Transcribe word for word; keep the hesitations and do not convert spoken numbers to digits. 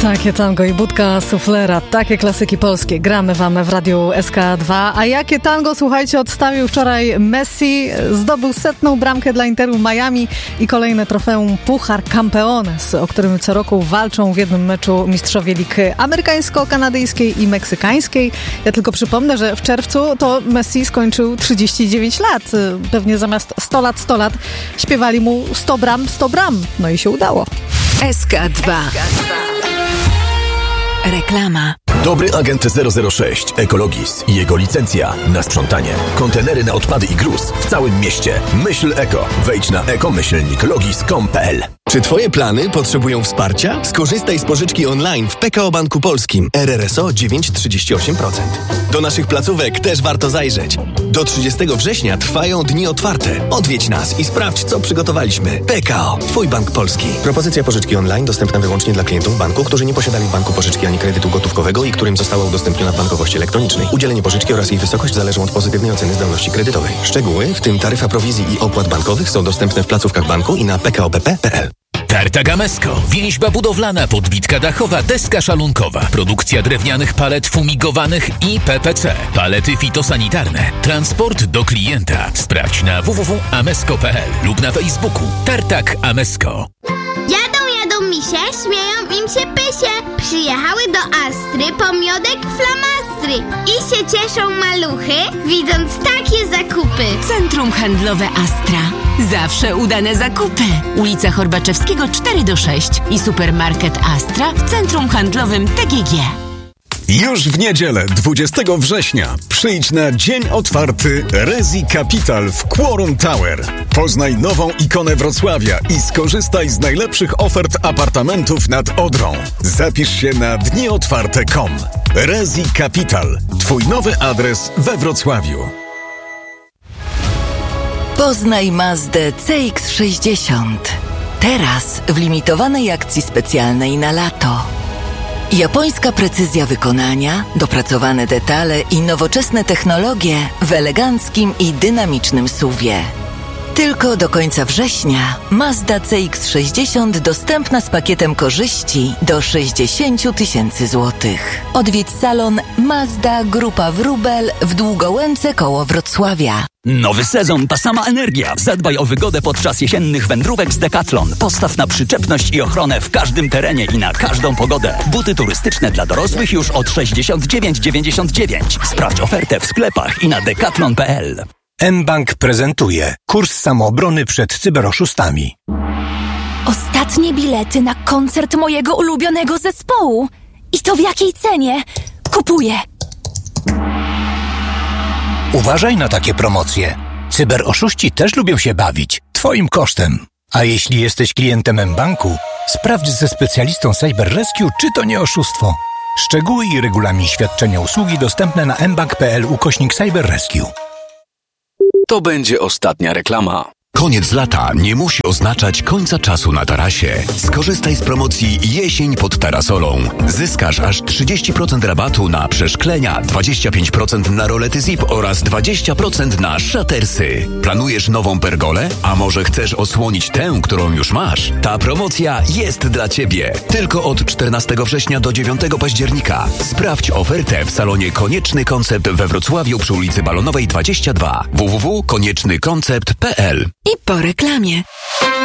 Takie tango i budka suflera, takie klasyki polskie gramy wam w Radiu S K dwa. A jakie tango, słuchajcie, odstawił wczoraj Messi, zdobył setną bramkę dla Interu Miami i kolejne trofeum Puchar Campeones, o którym co roku walczą w jednym meczu mistrzowie lig amerykańsko-kanadyjskiej i meksykańskiej. Ja tylko przypomnę, że w czerwcu to Messi skończył trzydzieści dziewięć lat. Pewnie zamiast sto lat, sto lat śpiewali mu sto bram, sto bram. No i się udało. S K dwa. Reklama. Dobry agent zero zero sześć Ekologis i jego licencja na sprzątanie. Kontenery na odpady i gruz w całym mieście. Myśl eko. Wejdź na ekomyślnik logis kropka com kropka p l. Czy twoje plany potrzebują wsparcia? Skorzystaj z pożyczki online w P K O Banku Polskim. R R S O dziewięć przecinek trzydzieści osiem procent. Do naszych placówek też warto zajrzeć. Do trzydziestego września trwają dni otwarte. Odwiedź nas i sprawdź, co przygotowaliśmy. P K O. Twój bank polski. Propozycja pożyczki online dostępna wyłącznie dla klientów banku, którzy nie posiadali w banku pożyczki ani kredytu gotówkowego i którym została udostępniona w bankowości elektronicznej. Udzielenie pożyczki oraz jej wysokość zależą od pozytywnej oceny zdolności kredytowej. Szczegóły, w tym taryfa prowizji i opłat bankowych, są dostępne w placówkach banku i na p k o b p kropka p l. Tartag Amesko. Więźba budowlana, podbitka dachowa, deska szalunkowa. Produkcja drewnianych palet fumigowanych i P P C. Palety fitosanitarne. Transport do klienta. Sprawdź na w w w kropka amesko kropka p l lub na Facebooku. Tartag Amesko. Jadą, jadą misie, śmieją im się pysie. Przyjechały do Astry po miodek flamastry. I się cieszą maluchy, widząc takie zakupy. Centrum Handlowe Astra. Zawsze udane zakupy. Ulica Horbaczewskiego cztery do sześciu i supermarket Astra w Centrum Handlowym T G G. Już w niedzielę, dwudziestego września, przyjdź na dzień otwarty Resi Capital w Quorum Tower. Poznaj nową ikonę Wrocławia i skorzystaj z najlepszych ofert apartamentów nad Odrą. Zapisz się na dni otwarte kropka com. Resi Capital. Twój nowy adres we Wrocławiu. Poznaj Mazdę C X sześćdziesiąt. Teraz w limitowanej akcji specjalnej na lato. Japońska precyzja wykonania, dopracowane detale i nowoczesne technologie w eleganckim i dynamicznym suwie. Tylko do końca września Mazda C X sześćdziesiąt dostępna z pakietem korzyści do sześćdziesiąt tysięcy złotych. Odwiedź salon Mazda Grupa Wróbel w Długołęce koło Wrocławia. Nowy sezon, ta sama energia. Zadbaj o wygodę podczas jesiennych wędrówek z Decathlon. Postaw na przyczepność i ochronę w każdym terenie i na każdą pogodę. Buty turystyczne dla dorosłych już od sześćdziesiąt dziewięć dziewięćdziesiąt dziewięć. Sprawdź ofertę w sklepach i na decathlon kropka p l. mBank prezentuje kurs samoobrony przed cyberoszustami. Ostatnie bilety na koncert mojego ulubionego zespołu. I to w jakiej cenie? Kupuję. Uważaj na takie promocje. Cyberoszuści też lubią się bawić. Twoim kosztem. A jeśli jesteś klientem mBanku, sprawdź ze specjalistą Cyber Rescue, czy to nie oszustwo. Szczegóły i regulamin świadczenia usługi dostępne na mbank kropka p l ukośnik Cyber Rescue. To będzie ostatnia reklama. Koniec lata nie musi oznaczać końca czasu na tarasie. Skorzystaj z promocji Jesień pod Tarasolą. Zyskasz aż trzydzieści procent rabatu na przeszklenia, dwadzieścia pięć procent na rolety zip oraz dwadzieścia procent na szatersy. Planujesz nową pergolę? A może chcesz osłonić tę, którą już masz? Ta promocja jest dla Ciebie. Tylko od czternastego września do dziewiątego października. Sprawdź ofertę w salonie Konieczny Koncept we Wrocławiu przy ulicy Balonowej dwadzieścia dwa. w w w kropka konieczny koncept kropka p l. I po reklamie.